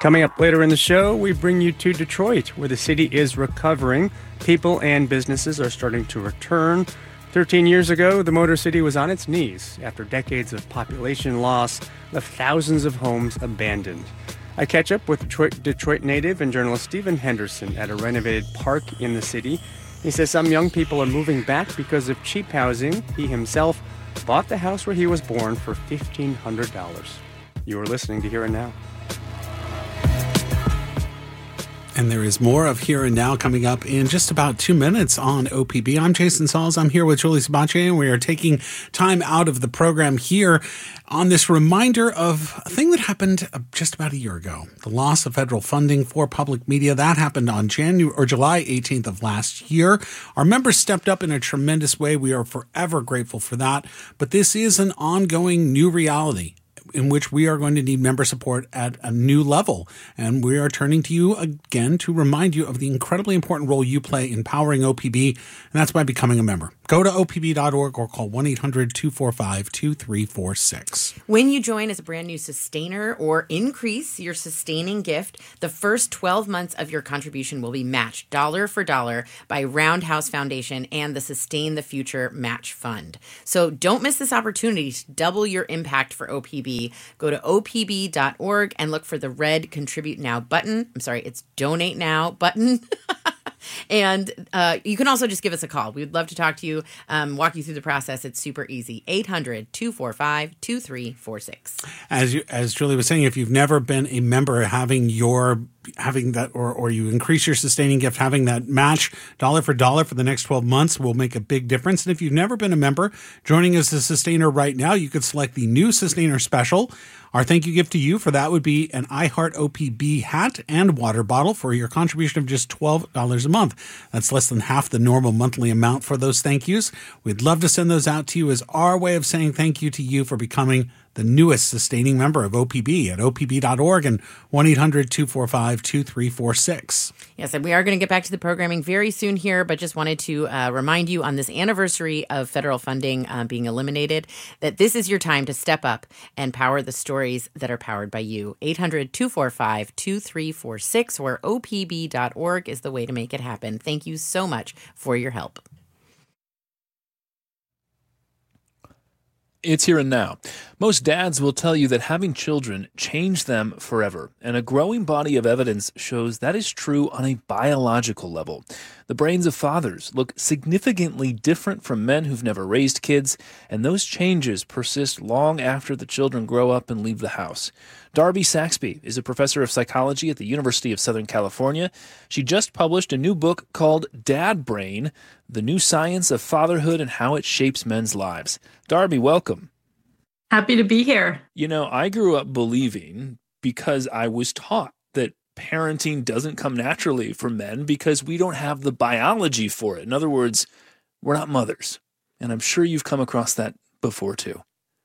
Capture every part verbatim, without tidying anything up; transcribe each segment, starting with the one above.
Coming up later in the show, we bring you to Detroit, where the city is recovering. People and businesses are starting to return. Thirteen years ago, the Motor City was on its knees after decades of population loss left thousands of homes abandoned. I catch up with Detroit, Detroit native and journalist Stephen Henderson at a renovated park in the city. He says some young people are moving back because of cheap housing. He himself bought the house where he was born for fifteen hundred dollars. You are listening to Here and Now. And there is more of Here and Now coming up in just about two minutes on O P B. I'm Jason Sauls. I'm here with Julie Sabache, and we are taking time out of the program here on this reminder of a thing that happened just about a year ago. The loss of federal funding for public media. That happened on January or July eighteenth of last year. Our members stepped up in a tremendous way. We are forever grateful for that. But this is an ongoing new reality in which we are going to need member support at a new level. And we are turning to you again to remind you of the incredibly important role you play in powering O P B, and that's by becoming a member. Go to O P B dot org or call one eight hundred two four five two three four six. When you join as a brand new sustainer or increase your sustaining gift, the first twelve months of your contribution will be matched dollar for dollar by Roundhouse Foundation and the Sustain the Future Match Fund. So don't miss this opportunity to double your impact for O P B. Go to O P B dot org and look for the red Contribute Now button. I'm sorry, it's Donate Now button. And uh, you can also just give us a call. We'd love to talk to you, um, walk you through the process. It's super easy. eight hundred two four five two three four six. As you, as Julie was saying, if you've never been a member, having your having that, or, or you increase your sustaining gift, having that match dollar for dollar for the next twelve months will make a big difference. And if you've never been a member, joining as a sustainer right now, you could select the new sustainer special. Our thank you gift to you for that would be an iHeart O P B hat and water bottle for your contribution of just twelve dollars a month. That's less than half the normal monthly amount for those thank yous. We'd love to send those out to you as our way of saying thank you to you for becoming the newest sustaining member of O P B at O P B dot org and one eight hundred two four five two three four six. Yes, and we are going to get back to the programming very soon here, but just wanted to uh, remind you on this anniversary of federal funding uh, being eliminated that this is your time to step up and power the stories that are powered by you. eight hundred two four five two three four six or O P B dot org is the way to make it happen. Thank you so much for your help. It's Here and Now. Most dads will tell you that having children changed them forever, and a growing body of evidence shows that is true on a biological level. The brains of fathers look significantly different from men who've never raised kids, and those changes persist long after the children grow up and leave the house. Darby Saxby is a professor of psychology at the University of Southern California. She just published a new book called Dad Brain, The New Science of Fatherhood and How It Shapes Men's Lives. Darby, welcome. Happy to be here. You know, I grew up believing, because I was taught, that parenting doesn't come naturally for men because we don't have the biology for it. In other words, we're not mothers. And I'm sure you've come across that before too.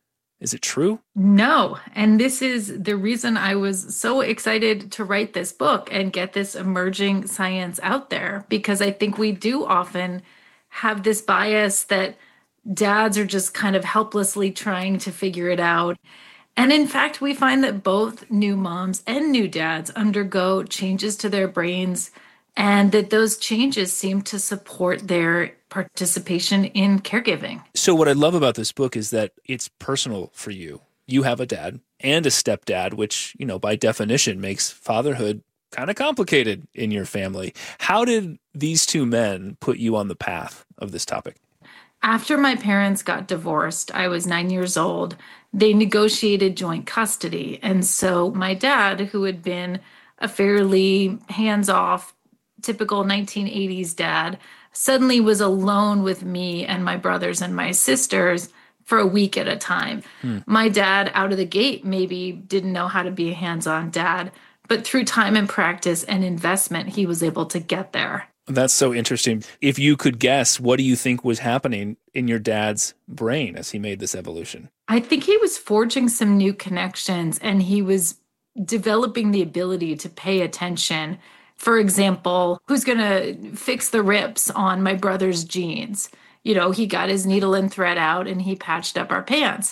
Is it true? No. And this is the reason I was so excited to write this book and get this emerging science out there, because I think we do often have this bias that dads are just kind of helplessly trying to figure it out. And in fact, we find that both new moms and new dads undergo changes to their brains, and that those changes seem to support their participation in caregiving. So what I love about this book is that it's personal for you. You have a dad and a stepdad, which, you know, by definition makes fatherhood kind of complicated in your family. How did these two men put you on the path of this topic? After my parents got divorced, I was nine years old. They negotiated joint custody. And so my dad, who had been a fairly hands-off, typical nineteen eighties dad, suddenly was alone with me and my brothers and my sisters for a week at a time. Hmm. My dad, out of the gate, maybe didn't know how to be a hands-on dad, but through time and practice and investment, he was able to get there. That's so interesting. If you could guess, what do you think was happening in your dad's brain as he made this evolution? I think he was forging some new connections, and he was developing the ability to pay attention. For example, who's going to fix the rips on my brother's jeans? You know, he got his needle and thread out and he patched up our pants.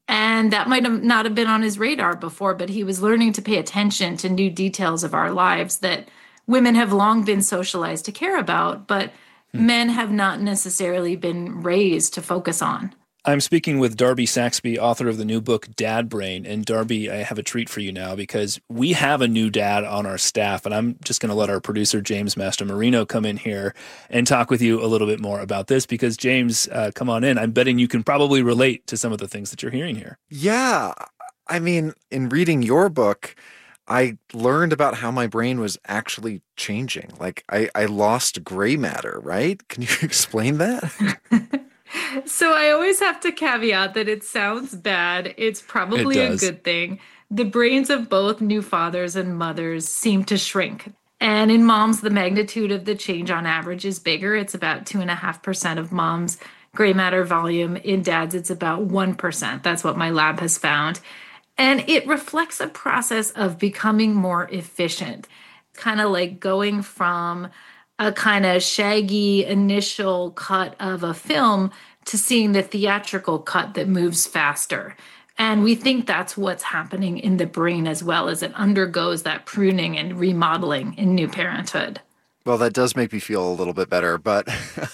And that might have not have been on his radar before, but he was learning to pay attention to new details of our lives that women have long been socialized to care about, but hmm. men have not necessarily been raised to focus on. I'm speaking with Darby Saxby, author of the new book, Dad Brain. And Darby, I have a treat for you now because we have a new dad on our staff, and I'm just going to let our producer, James Mastromarino, come in here and talk with you a little bit more about this because, James, uh, come on in. I'm betting you can probably relate to some of the things that you're hearing here. Yeah. I mean, in reading your book, I learned about how my brain was actually changing. Like, I, I lost gray matter, right? Can you explain that? So I always have to caveat that it sounds bad. It's probably it a good thing. The brains of both new fathers and mothers seem to shrink. And in moms, the magnitude of the change on average is bigger. It's about two and a half percent of moms' gray matter volume. In dads, it's about one percent. That's what my lab has found. And it reflects a process of becoming more efficient, kind of like going from a kind of shaggy initial cut of a film to seeing the theatrical cut that moves faster. And we think that's what's happening in the brain as well as it undergoes that pruning and remodeling in new parenthood. Well, that does make me feel a little bit better. But,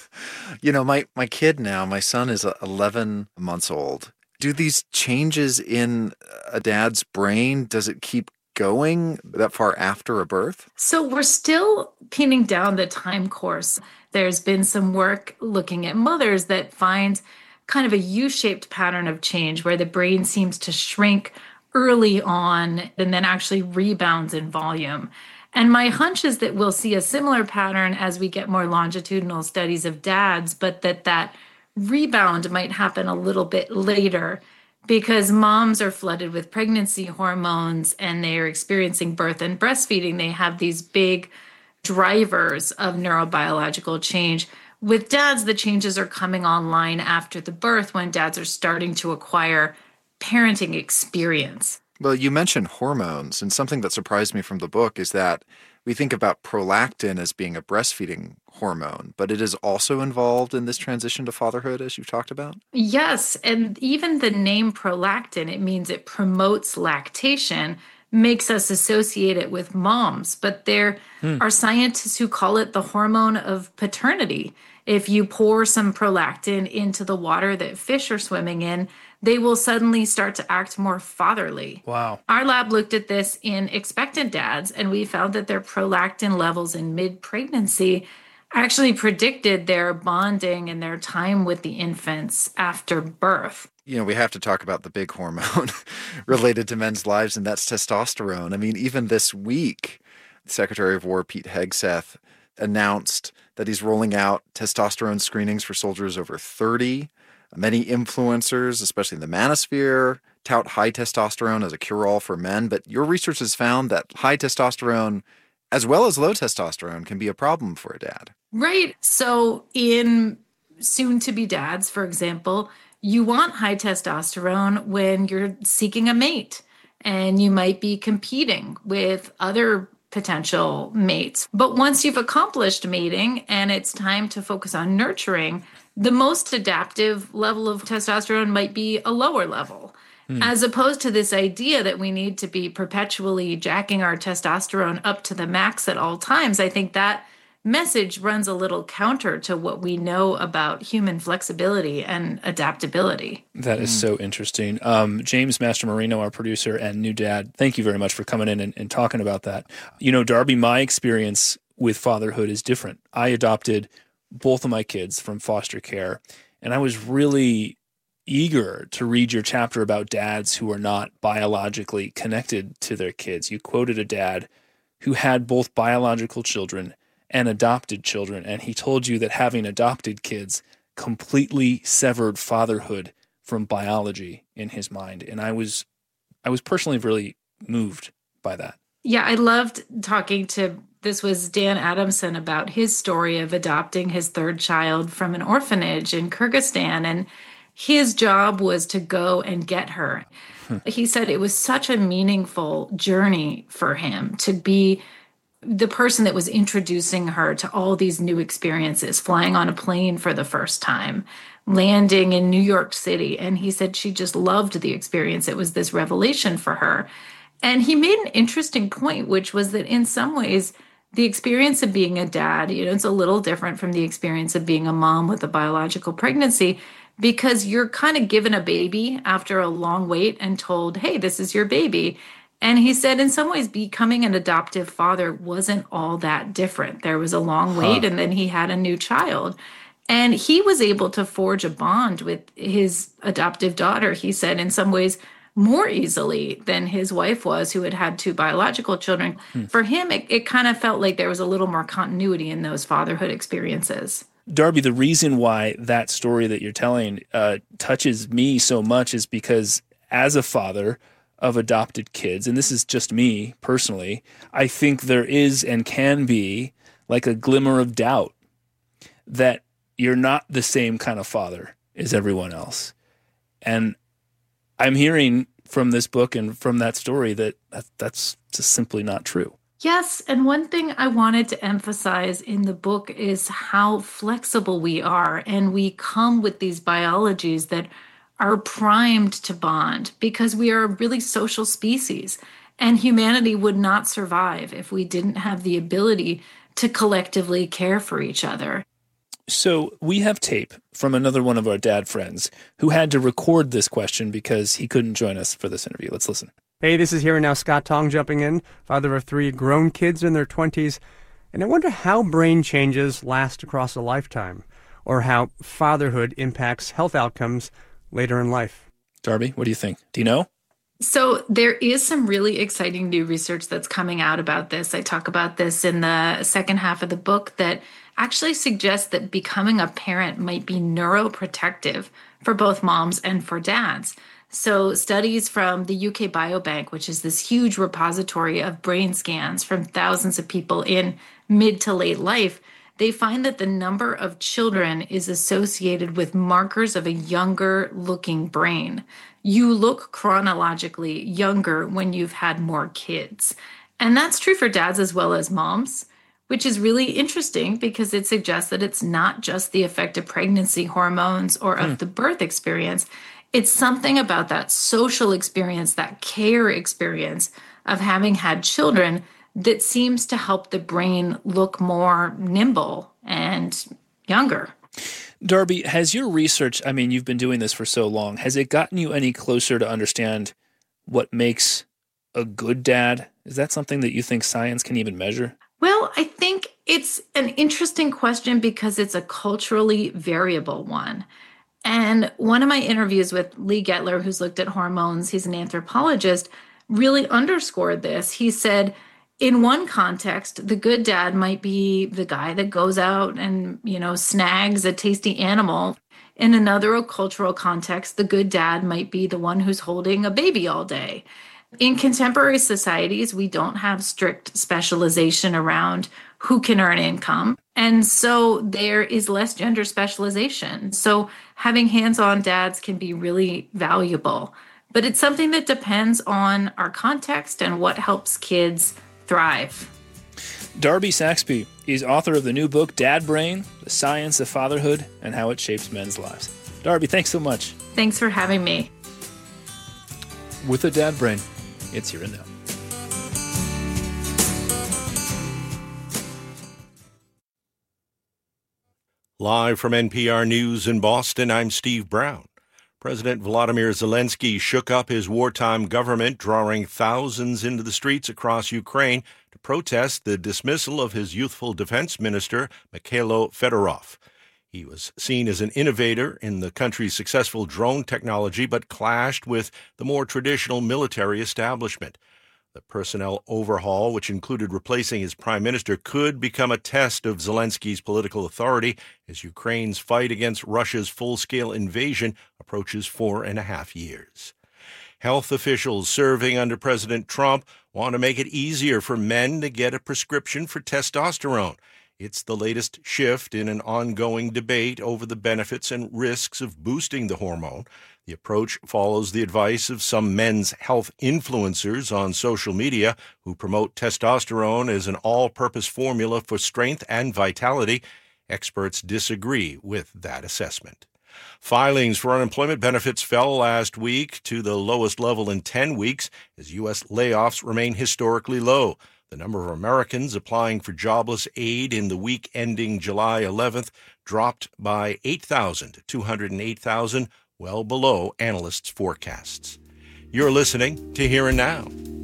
you know, my, my kid now, my son is eleven months old. Do these changes in a dad's brain, does it keep going that far after a birth? So we're still pinning down the time course. There's been some work looking at mothers that find kind of a U-shaped pattern of change where the brain seems to shrink early on and then actually rebounds in volume. And my hunch is that we'll see a similar pattern as we get more longitudinal studies of dads, but that that rebound might happen a little bit later because moms are flooded with pregnancy hormones and they are experiencing birth and breastfeeding. They have these big drivers of neurobiological change. With dads, the changes are coming online after the birth when dads are starting to acquire parenting experience. Well, you mentioned hormones, and something that surprised me from the book is that we think about prolactin as being a breastfeeding hormone, but it is also involved in this transition to fatherhood, as you've talked about? Yes, and even the name prolactin, it means it promotes lactation, makes us associate it with moms, but there hmm. are scientists who call it the hormone of paternity. If you pour some prolactin into the water that fish are swimming in, they will suddenly start to act more fatherly. Wow. Our lab looked at this in expectant dads, and we found that their prolactin levels in mid-pregnancy actually predicted their bonding and their time with the infants after birth. You know, we have to talk about the big hormone related to men's lives, and that's testosterone. I mean, even this week, Secretary of War Pete Hegseth announced that he's rolling out testosterone screenings for soldiers over thirty. Many influencers, especially in the manosphere, tout high testosterone as a cure-all for men. But your research has found that high testosterone, as well as low testosterone, can be a problem for a dad. Right. So in soon-to-be dads, for example, you want high testosterone when you're seeking a mate, and you might be competing with other potential mates. But once you've accomplished mating and it's time to focus on nurturing, the most adaptive level of testosterone might be a lower level, mm. as opposed to this idea that we need to be perpetually jacking our testosterone up to the max at all times. I think that message runs a little counter to what we know about human flexibility and adaptability. That is mm. so interesting. Um, James Mastromarino, our producer and new dad, thank you very much for coming in and, and talking about that. You know, Darby, my experience with fatherhood is different. I adopted both of my kids from foster care, and I was really eager to read your chapter about dads who are not biologically connected to their kids. You quoted a dad who had both biological children and adopted children, and he told you that having adopted kids completely severed fatherhood from biology in his mind. And I was I was personally really moved by that. Yeah, I loved talking to, this was Dan Adamson, about his story of adopting his third child from an orphanage in Kyrgyzstan. And his job was to go and get her. Hmm. He said it was such a meaningful journey for him to be the person that was introducing her to all these new experiences, flying on a plane for the first time, landing in New York City. And he said she just loved the experience. It was this revelation for her. And he made an interesting point, which was that in some ways, the experience of being a dad, you know, it's a little different from the experience of being a mom with a biological pregnancy, because you're kind of given a baby after a long wait and told, hey, this is your baby. And he said, in some ways, becoming an adoptive father wasn't all that different. There was a long wait, huh. and then he had a new child. And he was able to forge a bond with his adoptive daughter, he said, in some ways, more easily than his wife was, who had had two biological children. Hmm. For him, it, it kind of felt like there was a little more continuity in those fatherhood experiences. Darby, the reason why that story that you're telling uh, touches me so much is because as a father of adopted kids, and this is just me personally, I think there is and can be like a glimmer of doubt that you're not the same kind of father as everyone else. And I'm hearing from this book and from that story that that's just simply not true. Yes, and one thing I wanted to emphasize in the book is how flexible we are, and we come with these biologies that are primed to bond because we are a really social species, and humanity would not survive if we didn't have the ability to collectively care for each other. So we have tape from another one of our dad friends who had to record this question because he couldn't join us for this interview. Let's listen. Hey, this is Here and Now Scott Tong jumping in, father of three grown kids in their twenties. And I wonder how brain changes last across a lifetime, or how fatherhood impacts health outcomes later in life. Darby, what do you think? Do you know? So there is some really exciting new research that's coming out about this. I talk about this in the second half of the book that actually suggests that becoming a parent might be neuroprotective for both moms and for dads. So studies from the U K Biobank, which is this huge repository of brain scans from thousands of people in mid to late life, they find that the number of children is associated with markers of a younger looking brain. You look chronologically younger when you've had more kids. And that's true for dads as well as moms, which is really interesting because it suggests that it's not just the effect of pregnancy hormones or of mm. the birth experience. It's something about that social experience, that care experience of having had children that seems to help the brain look more nimble and younger. Darby, has your research, I mean, you've been doing this for so long, has it gotten you any closer to understand what makes a good dad? Is that something that you think science can even measure? Well, I think it's an interesting question because it's a culturally variable one. And one of my interviews with Lee Gettler, who's looked at hormones, he's an anthropologist, really underscored this. He said, in one context, the good dad might be the guy that goes out and, you know, snags a tasty animal. In another cultural context, the good dad might be the one who's holding a baby all day. In contemporary societies, we don't have strict specialization around who can earn income. And so there is less gender specialization. So having hands-on dads can be really valuable. But it's something that depends on our context and what helps kids thrive. Darby Saxby is author of the new book, Dad Brain, The Science of Fatherhood and How It Shapes Men's Lives. Darby, thanks so much. Thanks for having me. With a Dad Brain, it's Here and Now. Live from N P R News in Boston, I'm Steve Brown. President Volodymyr Zelensky shook up his wartime government, drawing thousands into the streets across Ukraine to protest the dismissal of his youthful defense minister, Mikhailo Fedorov. He was seen as an innovator in the country's successful drone technology, but clashed with the more traditional military establishment. The personnel overhaul, which included replacing his prime minister, could become a test of Zelensky's political authority as Ukraine's fight against Russia's full-scale invasion approaches four and a half years. Health officials serving under President Trump want to make it easier for men to get a prescription for testosterone. It's the latest shift in an ongoing debate over the benefits and risks of boosting the hormone. The approach follows the advice of some men's health influencers on social media who promote testosterone as an all-purpose formula for strength and vitality. Experts disagree with that assessment. Filings for unemployment benefits fell last week to the lowest level in ten weeks as U S layoffs remain historically low. The number of Americans applying for jobless aid in the week ending July eleventh dropped by eight thousand to two hundred eight thousand, well below analysts' forecasts. You're listening to Here and Now.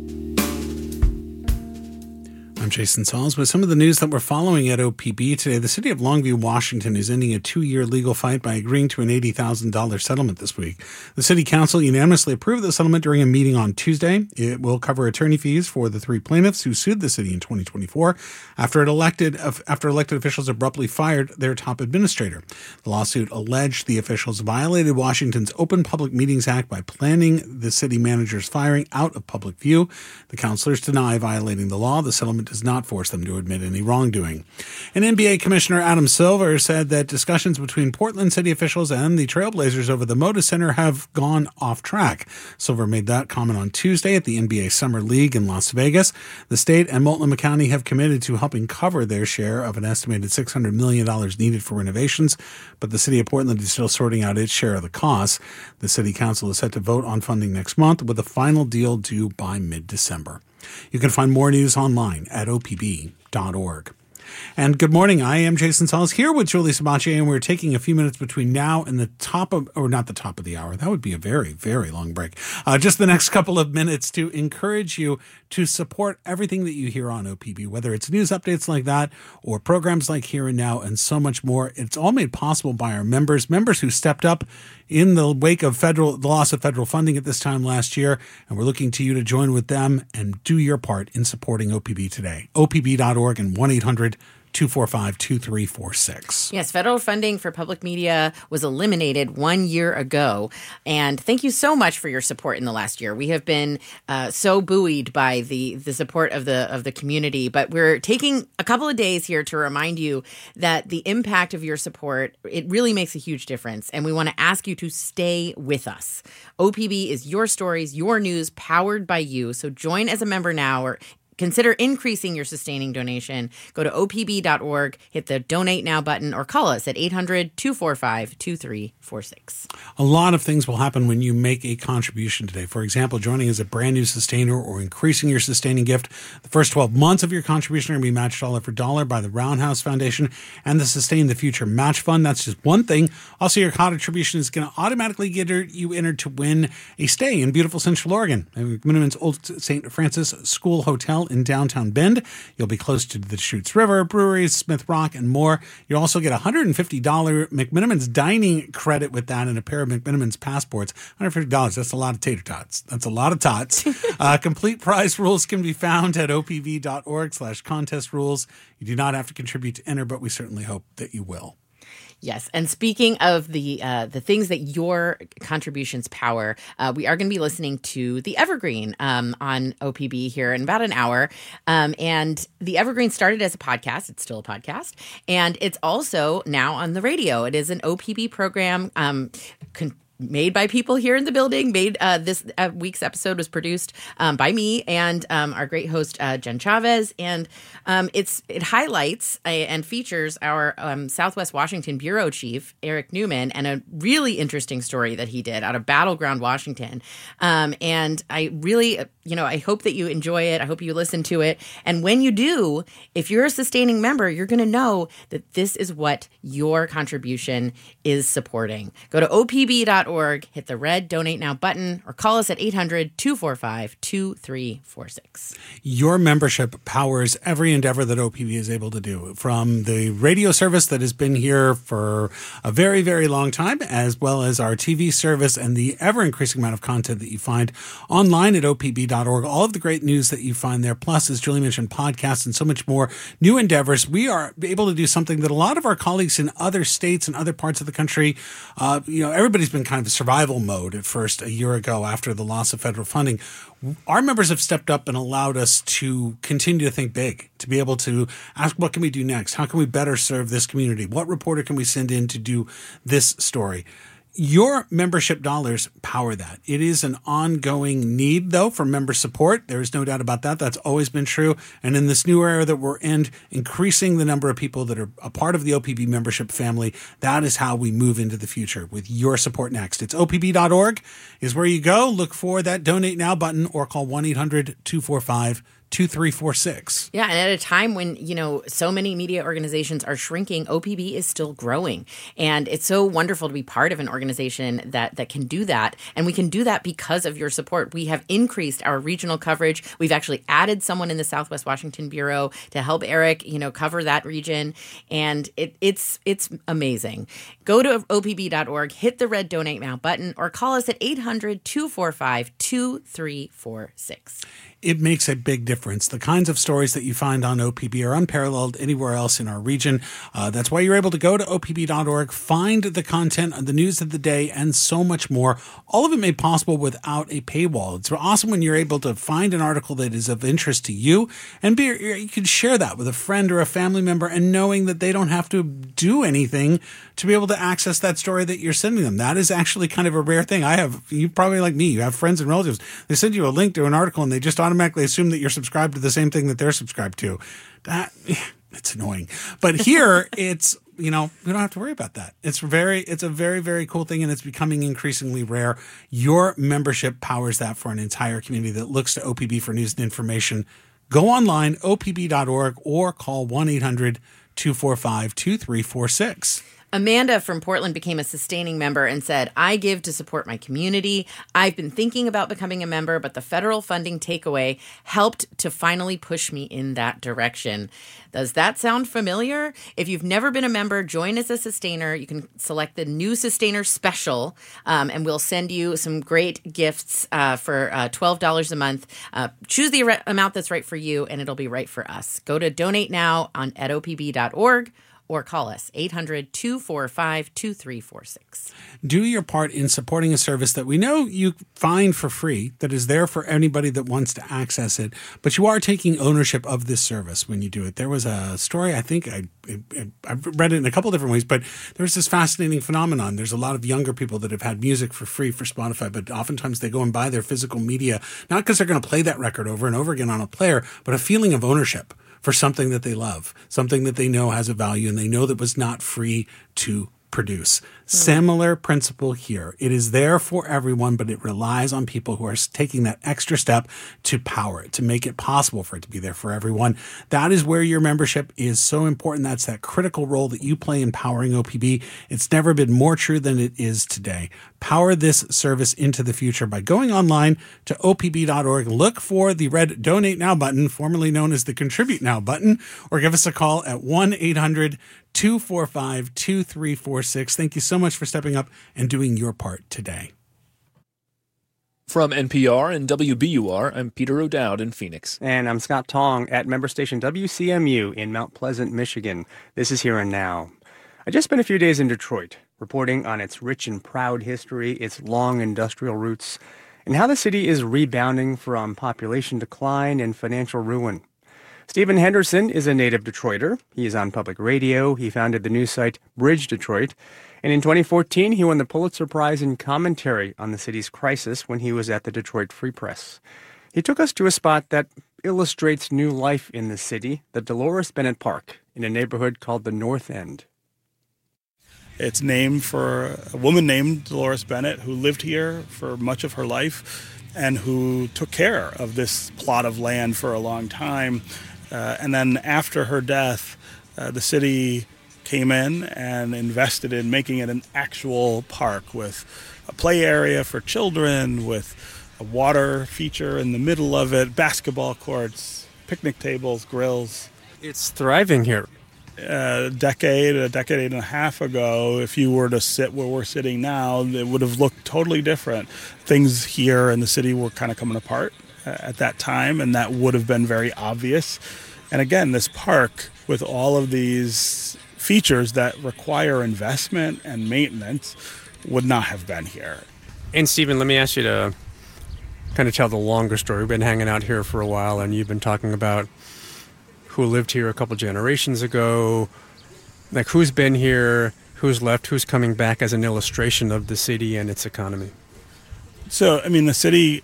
I'm Jason Sauls with some of the news that we're following at O P B today. The city of Longview, Washington is ending a two-year legal fight by agreeing to an eighty thousand dollars settlement this week. The city council unanimously approved the settlement during a meeting on Tuesday. It will cover attorney fees for the three plaintiffs who sued the city in twenty twenty-four after it elected after elected officials abruptly fired their top administrator. The lawsuit alleged the officials violated Washington's Open Public Meetings Act by planning the city manager's firing out of public view. The councilors deny violating the law. The settlement does not force them to admit any wrongdoing. And N B A Commissioner Adam Silver said that discussions between Portland city officials and the Trailblazers over the Moda Center have gone off track. Silver made that comment on Tuesday at the N B A Summer League in Las Vegas. The state and Multnomah County have committed to helping cover their share of an estimated six hundred million dollars needed for renovations, but the city of Portland is still sorting out its share of the costs. The city council is set to vote on funding next month, with a final deal due by mid-December. You can find more news online at O P B dot org. And good morning. I am Jason Sauls here with Julie Sabache, and we're taking a few minutes between now and the top of, or not the top of the hour. That would be a very, very long break. Uh, just the next couple of minutes to encourage you to support everything that you hear on O P B, whether it's news updates like that or programs like Here and Now and so much more. It's all made possible by our members, members who stepped up in the wake of federal, the loss of federal funding at this time last year. And we're looking to you to join with them and do your part in supporting O P B today. O P B dot org and one eight hundred two four five two three four six. Yes, federal funding for public media was eliminated one year ago. And thank you so much for your support in the last year. We have been uh, so buoyed by the, the support of the of the community. But we're taking a couple of days here to remind you that the impact of your support, it really makes a huge difference. And we want to ask you to stay with us. O P B is your stories, your news, powered by you. So join as a member now, or consider increasing your sustaining donation. Go to O P B dot org, hit the Donate Now button, or call us at eight hundred two four five two three four six. A lot of things will happen when you make a contribution today. For example, joining as a brand new sustainer or increasing your sustaining gift. The first twelve months of your contribution are going to be matched dollar for dollar by the Roundhouse Foundation and the Sustain the Future Match Fund. That's just one thing. Also, your contribution is going to automatically get you entered to win a stay in beautiful Central Oregon. McMiniman's Old Saint Francis School Hotel in downtown Bend. You'll be close to the Deschutes River, breweries, Smith Rock, and more. You'll also get a one hundred fifty dollars McMiniman's dining credit with that and a pair of McMiniman's passports. one hundred fifty dollars, that's a lot of tater tots. That's a lot of tots. uh, complete prize rules can be found at O P B dot org slash contest rules. You do not have to contribute to enter, but we certainly hope that you will. Yes, and speaking of the uh, the things that your contributions power, uh, we are going to be listening to The Evergreen um, on O P B here in about an hour. Um, and The Evergreen started as a podcast. It's still a podcast. And it's also now on the radio. It is an O P B program um, con- made by people here in the building. Made uh, this uh, week's episode was produced um, by me and um, our great host uh, Jen Chavez, and um, it's it highlights uh, and features our um, Southwest Washington bureau chief Eric Newman, and a really interesting story that he did out of Battleground, Washington. Um, and I really, you know, I hope that you enjoy it. I hope you listen to it, and when you do, if you're a sustaining member, you're going to know that this is what your contribution is supporting. Go to O P B dot org, hit the red Donate Now button, or call us at eight hundred two four five two three four six. Your membership powers every endeavor that O P B is able to do, from the radio service that has been here for a very, very long time, as well as our T V service and the ever-increasing amount of content that you find online at O P B dot org. All of the great news that you find there, plus, as Julie mentioned, podcasts and so much more new endeavors. We are able to do something that a lot of our colleagues in other states and other parts of the country, uh, you know, everybody's been kind of survival mode at first a year ago after the loss of federal funding. Our members have stepped up and allowed us to continue to think big, to be able to ask, what can we do next? How can we better serve this community? What reporter can we send in to do this story? Your membership dollars power that. It is an ongoing need, though, for member support. There is no doubt about that. That's always been true. And in this new era that we're in, increasing the number of people that are a part of the O P B membership family, that is how we move into the future with your support next. It's O P B dot org is where you go. Look for that Donate Now button or call one eight hundred two four five two three four six. Yeah, and at a time when, you know, so many media organizations are shrinking, O P B is still growing. And it's so wonderful to be part of an organization that that can do that. And we can do that because of your support. We have increased our regional coverage. We've actually added someone in the Southwest Washington Bureau to help Eric, you know, cover that region. And it, it's it's amazing. Go to O P B dot org, hit the red Donate Now button, or call us at eight hundred two four five two three four six. It makes a big difference. The kinds of stories that you find on O P B are unparalleled anywhere else in our region. Uh, that's why you're able to go to O P B dot org, find the content, the news of the day, and so much more. All of it made possible without a paywall. It's awesome when you're able to find an article that is of interest to you, and be, you can share that with a friend or a family member, and knowing that they don't have to do anything to be able to access that story that you're sending them. That is actually kind of a rare thing. I have, you probably like me, you have friends and relatives. They send you a link to an article and they just automatically assume that you're subscribed to the same thing that they're subscribed to. That, it's annoying. But here, it's, you know, we don't have to worry about that. It's very, it's a very, very cool thing, and it's becoming increasingly rare. Your membership powers that for an entire community that looks to O P B for news and information. Go online, O P B dot org, or call one eight hundred two four five two three four six. Amanda from Portland became a sustaining member and said, I give to support my community. I've been thinking about becoming a member, but the federal funding takeaway helped to finally push me in that direction. Does that sound familiar? If you've never been a member, join as a sustainer. You can select the new sustainer special, um, and we'll send you some great gifts uh, for uh, twelve dollars a month. Uh, choose the re- amount that's right for you, and it'll be right for us. Go to Donate Now on at O P B dot org. Or call us, eight hundred two four five two three four six. Do your part in supporting a service that we know you find for free, that is there for anybody that wants to access it, but you are taking ownership of this service when you do it. There was a story, I think I, I, I've read it in a couple different ways, but there's this fascinating phenomenon. There's a lot of younger people that have had music for free for Spotify, but oftentimes they go and buy their physical media, not because they're going to play that record over and over again on a player, but a feeling of ownership for something that they love, something that they know has a value and they know that was not free to produce. Mm. Similar principle here. It is there for everyone, but it relies on people who are taking that extra step to power it, to make it possible for it to be there for everyone. That is where your membership is so important. That's that critical role that you play in powering O P B. It's never been more true than it is today. Power this service into the future by going online to O P B dot org. Look for the red Donate Now button, formerly known as the Contribute Now button, or give us a call at one eight hundred two four five two three four six. Thank you so much for stepping up and doing your part today. From N P R and W B U R, I'm Peter O'Dowd in Phoenix. And I'm Scott Tong at member station W C M U in Mount Pleasant, Michigan. This is Here and Now. I just spent a few days in Detroit, reporting on its rich and proud history, its long industrial roots, and how the city is rebounding from population decline and financial ruin. Stephen Henderson is a native Detroiter. He is on public radio. He founded the news site Bridge Detroit. And in twenty fourteen, he won the Pulitzer Prize in commentary on the city's crisis when he was at the Detroit Free Press. He took us to a spot that illustrates new life in the city, the Dolores Bennett Park, in a neighborhood called the North End. It's named for a woman named Dolores Bennett who lived here for much of her life and who took care of this plot of land for a long time. Uh, and then after her death, uh, the city came in and invested in making it an actual park with a play area for children, with a water feature in the middle of it, basketball courts, picnic tables, grills. It's thriving here. A decade, a decade and a half ago, if you were to sit where we're sitting now, it would have looked totally different. Things here in the city were kind of coming apart at that time, and that would have been very obvious. And again, this park with all of these features that require investment and maintenance would not have been here. And Stephen, let me ask you to kind of tell the longer story. We've been hanging out here for a while, and you've been talking about who lived here a couple generations ago, like who's been here, who's left, who's coming back as an illustration of the city and its economy? So, I mean, the city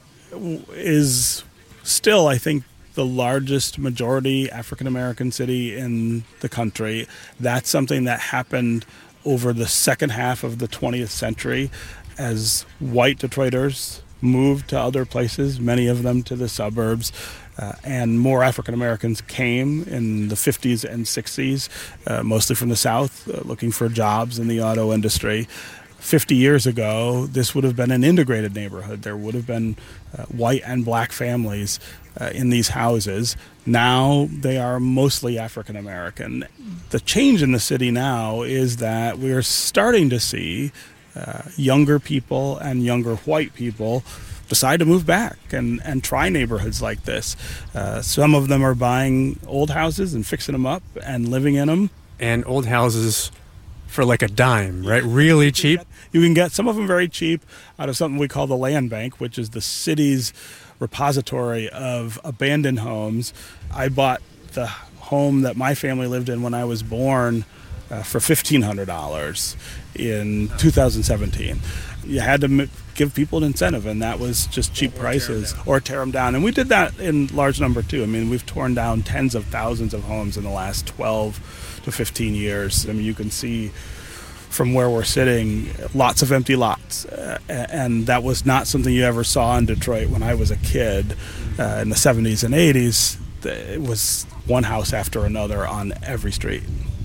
is still, I think, the largest majority African-American city in the country. That's something that happened over the second half of the twentieth century as white Detroiters moved to other places, many of them to the suburbs, uh, and more African Americans came in the fifties and sixties, uh, mostly from the South, uh, looking for jobs in the auto industry. fifty years ago, this would have been an integrated neighborhood. There would have been uh, white and black families uh, in these houses. Now they are mostly African American. The change in the city now is that we're starting to see uh, younger people and younger white people decide to move back and, and try neighborhoods like this. Uh, some of them are buying old houses and fixing them up and living in them. And old houses for like a dime, right? Really cheap? You can get some of them very cheap out of something we call the land bank, which is the city's repository of abandoned homes. I bought the home that my family lived in when I was born uh, for fifteen hundred dollars in two thousand seventeen. You had to m- give people an incentive, and that was just cheap prices, or tear them down. And we did that in large number, too. I mean, we've torn down tens of thousands of homes in the last twelve to fifteen years. I mean, you can see from where we're sitting, lots of empty lots. Uh, and that was not something you ever saw in Detroit when I was a kid uh, in the seventies and eighties. It was one house after another on every street.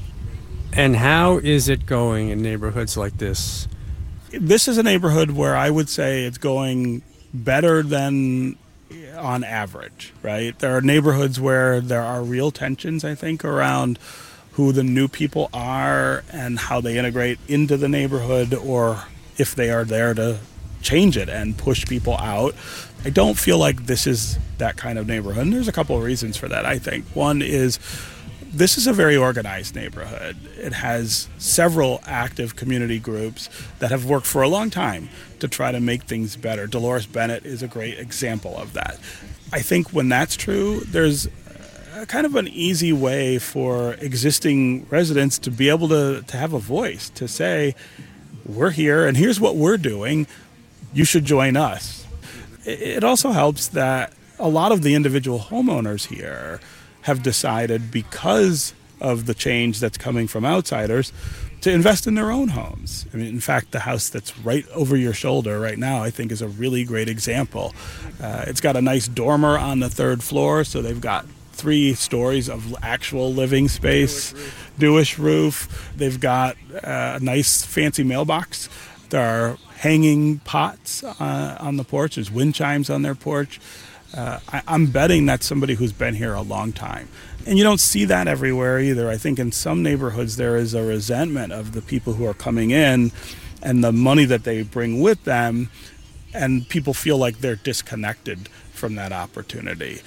And how is it going in neighborhoods like this? This is a neighborhood where I would say it's going better than on average, right? There are neighborhoods where there are real tensions, I think, around who the new people are and how they integrate into the neighborhood, or if they are there to change it and push people out. I don't feel like this is that kind of neighborhood. And there's a couple of reasons for that, I think. One is this is a very organized neighborhood. It has several active community groups that have worked for a long time to try to make things better. Dolores Bennett is a great example of that. I think when that's true, there's kind of an easy way for existing residents to be able to, to have a voice, to say, we're here and here's what we're doing. You should join us. It also helps that a lot of the individual homeowners here have decided, because of the change that's coming from outsiders, to invest in their own homes. I mean, in fact, the house that's right over your shoulder right now, I think, is a really great example. Uh, it's got a nice dormer on the third floor, so they've got three stories of actual living space, Jewish roof. They've got a nice fancy mailbox. There are hanging pots uh, on the porch. There's wind chimes on their porch. Uh, I, I'm betting that's somebody who's been here a long time. And you don't see that everywhere either. I think in some neighborhoods there is a resentment of the people who are coming in and the money that they bring with them, and people feel like they're disconnected from that opportunity.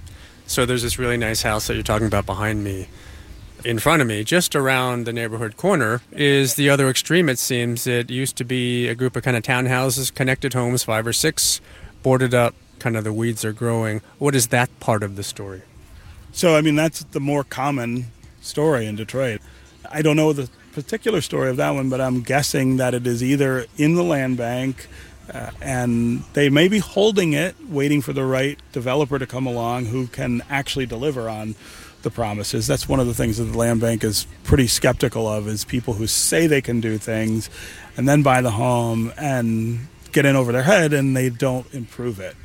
So there's this really nice house that you're talking about behind me. In front of me, just around the neighborhood corner, is the other extreme, it seems. It used to be a group of kind of townhouses, connected homes, five or six, boarded up, kind of the weeds are growing. What is that part of the story? So, I mean, that's the more common story in Detroit. I don't know the particular story of that one, but I'm guessing that it is either in the land bank, Uh, and they may be holding it, waiting for the right developer to come along who can actually deliver on the promises. That's one of the things that the land bank is pretty skeptical of, is people who say they can do things and then buy the home and get in over their head and they don't improve it.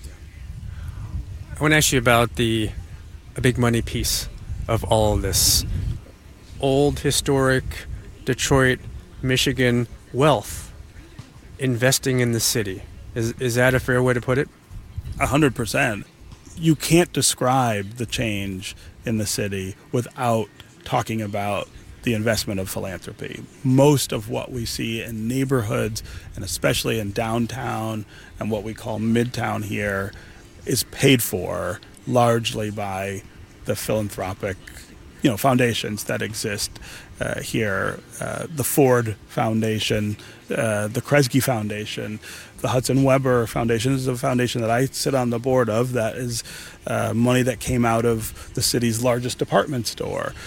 I want to ask you about the a big money piece of all of this. Old, historic Detroit, Michigan wealth investing in the city. Is is that a fair way to put it? A hundred percent. You can't describe the change in the city without talking about the investment of philanthropy. Most of what we see in neighborhoods, and especially in downtown and what we call midtown here, is paid for largely by the philanthropic, you know, foundations that exist uh, here. Uh, the Ford Foundation, uh, the Kresge Foundation, the Hudson Weber Foundation is a foundation that I sit on the board of. That is uh, money that came out of the city's largest department store.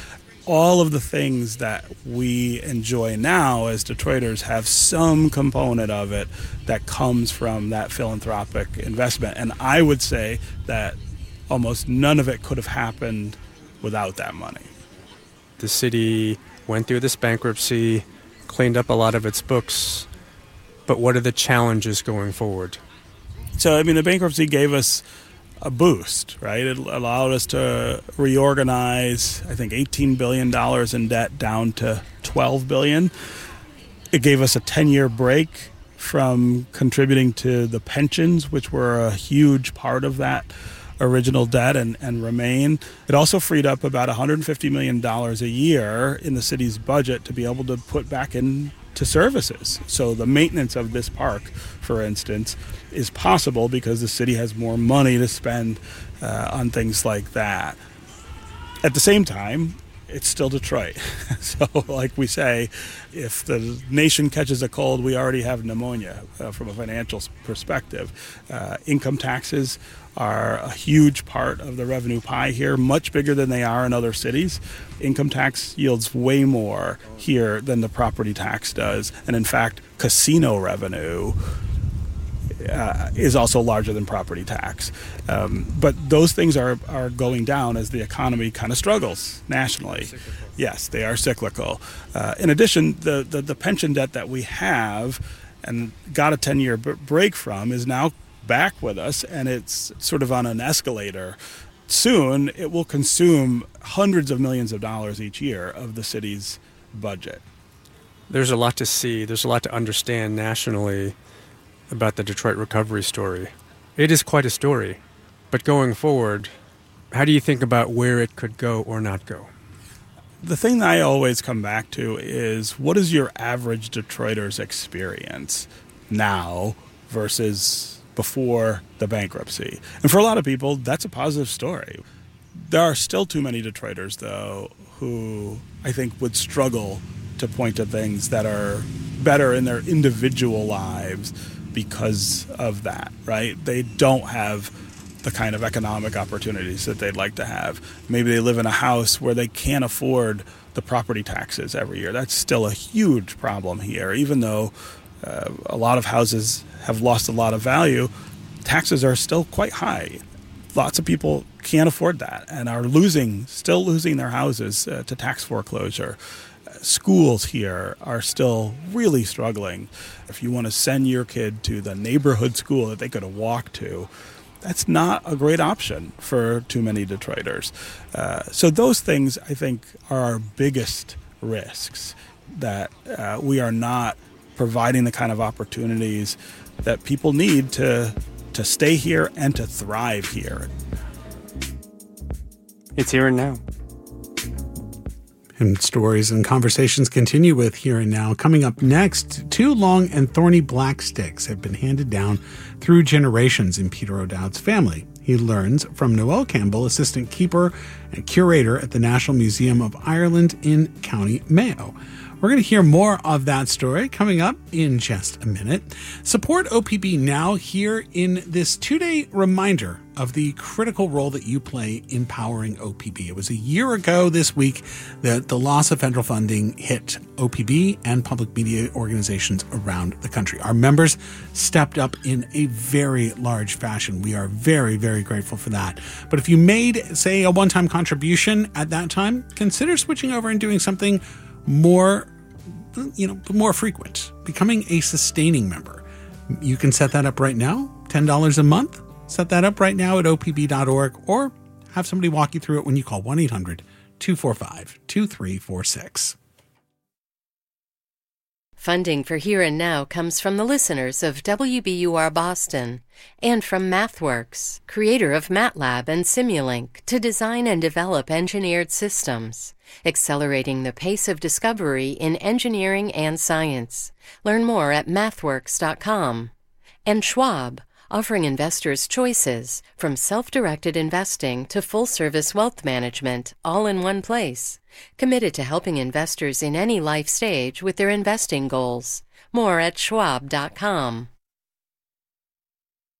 all of the things that we enjoy now as Detroiters have some component of it that comes from that philanthropic investment. And I would say that almost none of it could have happened without that money. The city went through this bankruptcy, cleaned up a lot of its books, but what are the challenges going forward? So, I mean, the bankruptcy gave us a boost, right? It allowed us to reorganize, I think, eighteen billion dollars in debt down to twelve billion dollars. It gave us a ten-year break from contributing to the pensions, which were a huge part of that original debt and, and remain. It also freed up about one hundred fifty million dollars a year in the city's budget to be able to put back into services. So the maintenance of this park, for instance, is possible because the city has more money to spend uh, on things like that. At the same time, it's still Detroit. So like we say, if the nation catches a cold, we already have pneumonia uh, from a financial perspective. Uh, income taxes are a huge part of the revenue pie here, much bigger than they are in other cities. Income tax yields way more here than the property tax does. And in fact, casino revenue Uh, is also larger than property tax. Um, but those things are, are going down as the economy kind of struggles nationally. Yes, they are cyclical. Uh, in addition, the, the, the pension debt that we have and got a ten-year b- break from is now back with us, and it's sort of on an escalator. Soon, it will consume hundreds of millions of dollars each year of the city's budget. There's a lot to see. There's a lot to understand nationally about the Detroit recovery story. It is quite a story. But going forward, how do you think about where it could go or not go? The thing that I always come back to is, what is your average Detroiter's experience now versus before the bankruptcy? And for a lot of people, that's a positive story. There are still too many Detroiters, though, who I think would struggle to point to things that are better in their individual lives because of that, right? They don't have the kind of economic opportunities that they'd like to have. Maybe they live in a house where they can't afford the property taxes every year. That's still a huge problem here. Even though uh, a lot of houses have lost a lot of value, taxes are still quite high. Lots of people can't afford that and are losing, still losing their houses uh, to tax foreclosure. Schools here are still really struggling. If you want to send your kid to the neighborhood school that they could walk to, that's not a great option for too many Detroiters. Uh, so those things, I think, are our biggest risks, that uh, we are not providing the kind of opportunities that people need to, to stay here and to thrive here. It's here and now. And stories and conversations continue with Here and Now. Coming up next, two long and thorny black sticks have been handed down through generations in Peter O'Dowd's family. He learns from Noel Campbell, assistant keeper and curator at the National Museum of Ireland in County Mayo. We're going to hear more of that story coming up in just a minute. Support O P B Now here in this two-day reminder of the critical role that you play in powering O P B. It was a year ago this week that the loss of federal funding hit O P B and public media organizations around the country. Our members stepped up in a very large fashion. We are very, very grateful for that. But if you made, say, a one-time contribution at that time, consider switching over and doing something more, you know, more frequent, becoming a sustaining member. You can set that up right now, ten dollars a month. Set that up right now at O P B dot org, or have somebody walk you through it when you call one eight hundred two four five two three four six. Funding for Here and Now comes from the listeners of W B U R Boston and from MathWorks, creator of MATLAB and Simulink, to design and develop engineered systems, accelerating the pace of discovery in engineering and science. Learn more at mathworks dot com. And Schwab, offering investors choices from self-directed investing to full-service wealth management, all in one place. Committed to helping investors in any life stage with their investing goals. More at schwab dot com.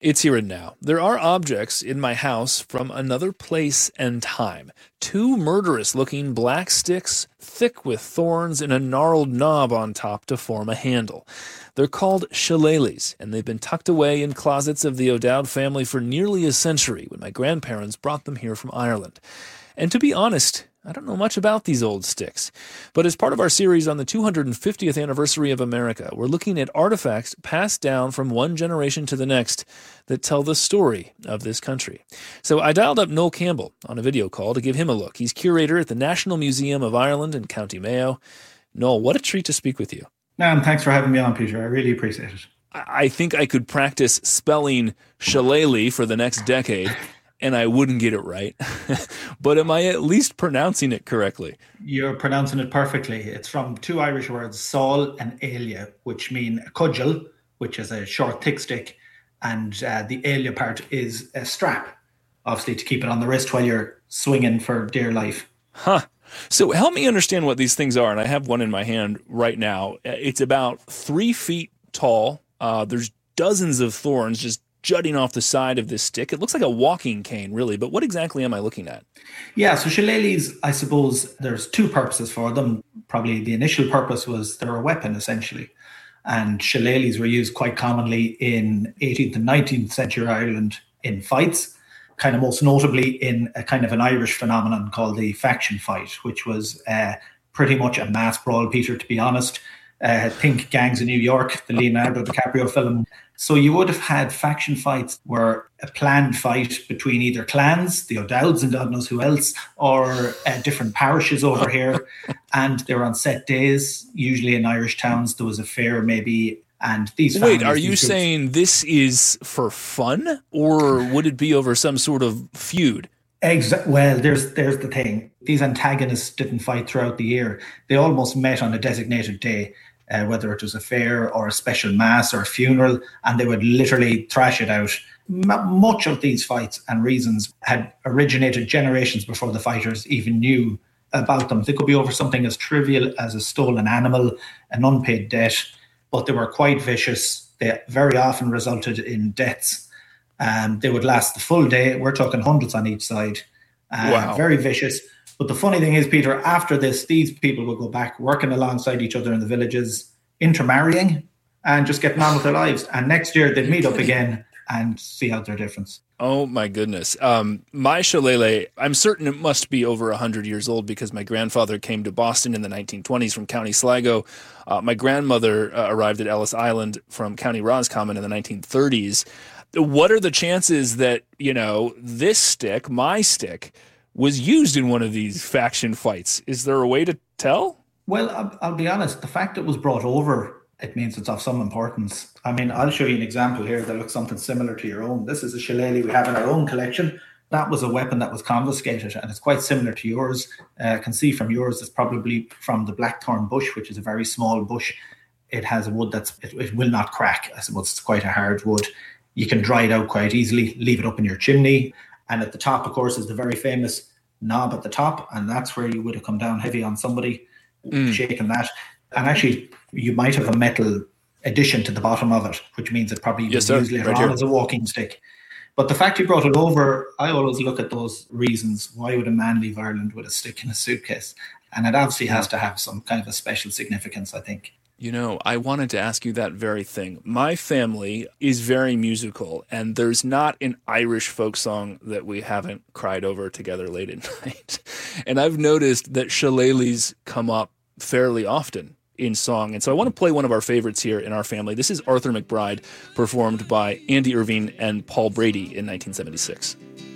It's here and now. There are objects in my house from another place and time. Two murderous-looking black sticks, thick with thorns and a gnarled knob on top to form a handle. They're called shillelaghs, and they've been tucked away in closets of the O'Dowd family for nearly a century when my grandparents brought them here from Ireland. And to be honest, I don't know much about these old sticks. But as part of our series on the two hundred fiftieth anniversary of America, we're looking at artifacts passed down from one generation to the next that tell the story of this country. So I dialed up Noel Campbell on a video call to give him a look. He's curator at the National Museum of Ireland in County Mayo. Noel, what a treat to speak with you. Um, thanks for having me on, Peter. I really appreciate it. I think I could practice spelling shillelagh for the next decade, and I wouldn't get it right. But am I at least pronouncing it correctly? You're pronouncing it perfectly. It's from two Irish words, saul and alia, which mean a cudgel, which is a short, thick stick, and uh, the alia part is a strap, obviously to keep it on the wrist while you're swinging for dear life. Huh. So help me understand what these things are, and I have one in my hand right now. It's about three feet tall. Uh, there's dozens of thorns just jutting off the side of this stick. It looks like a walking cane, really, but what exactly am I looking at? Yeah, so shillelaghs, I suppose there's two purposes for them. Probably the initial purpose was they're a weapon, essentially. And shillelaghs were used quite commonly in eighteenth and nineteenth century Ireland in fights, kind of most notably in a kind of an Irish phenomenon called the faction fight, which was uh, pretty much a mass brawl, Peter, to be honest. Uh, think Gangs of New York, the Leonardo DiCaprio film. So you would have had faction fights where a planned fight between either clans, the O'Dowds and God knows who else, or uh, different parishes over here. And they were on set days, usually in Irish towns. There was a fair maybe. And these families, Wait, are you groups, saying this is for fun, or would it be over some sort of feud? Exa- well, there's there's the thing. These antagonists didn't fight throughout the year. They almost met on a designated day, uh, whether it was a fair or a special mass or a funeral, and they would literally thrash it out. M- much of these fights and reasons had originated generations before the fighters even knew about them. They could be over something as trivial as a stolen animal, an unpaid debt, but they were quite vicious. They very often resulted in deaths. Um, they would last the full day. We're talking hundreds on each side. Uh, Wow. Very vicious. But the funny thing is, Peter, after this, these people will go back working alongside each other in the villages, intermarrying, and just getting on with their lives. And next year they'd meet up again and see out their difference. Oh, my goodness. Um, my shillelagh, I'm certain it must be over one hundred years old because my grandfather came to Boston in the nineteen twenties from County Sligo. Uh, my grandmother uh, arrived at Ellis Island from County Roscommon in the nineteen thirties. What are the chances that, you know, this stick, my stick, was used in one of these faction fights? Is there a way to tell? Well, I'll, I'll be honest. The fact it was brought over, it means it's of some importance. I mean, I'll show you an example here that looks something similar to your own. This is a shillelagh we have in our own collection. That was a weapon that was confiscated, and it's quite similar to yours. Uh, I can see from yours, it's probably from the blackthorn bush, which is a very small bush. It has a wood that's, it, it will not crack. I suppose it's quite a hard wood. You can dry it out quite easily, leave it up in your chimney. And at the top, of course, is the very famous knob at the top. And that's where you would have come down heavy on somebody, mm. shaking that. And actually, you might have a metal addition to the bottom of it, which means it probably yes, was used later right on here. as a walking stick. But the fact you brought it over, I always look at those reasons. Why would a man leave Ireland with a stick in a suitcase? And it obviously has to have some kind of a special significance, I think. You know, I wanted to ask you that very thing. My family is very musical, and there's not an Irish folk song that we haven't cried over together late at night. And I've noticed that shillelaghs come up fairly often in song. And so I want to play one of our favorites here in our family. This is Arthur McBride, performed by Andy Irving and Paul Brady in nineteen seventy-six.